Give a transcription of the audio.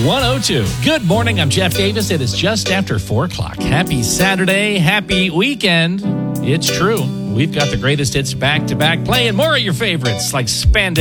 102. Good morning. I'm Jeff Davis. It is just after 4 o'clock. Happy Saturday. Happy weekend. It's true. We've got the greatest hits back to back, playing more of your favorites like Spandex